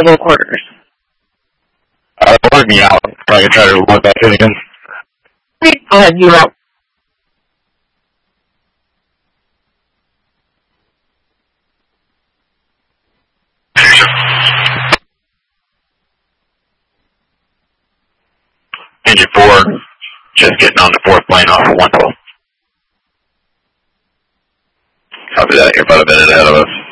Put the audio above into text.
available quarters. Let me out. I can try to log back in again. Okay, go ahead, you're out. Engine 4, just getting on the 4th plane off of 112. Copy that, you're about a minute ahead of us.